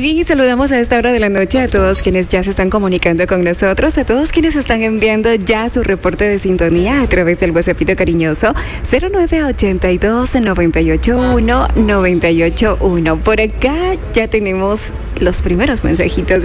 bien, y saludamos a esta hora de la noche a todos quienes ya se están comunicando con nosotros, a todos quienes están enviando ya su reporte de sintonía a través del WhatsAppito cariñoso 0982-981-981. Por acá ya tenemos los primeros mensajitos.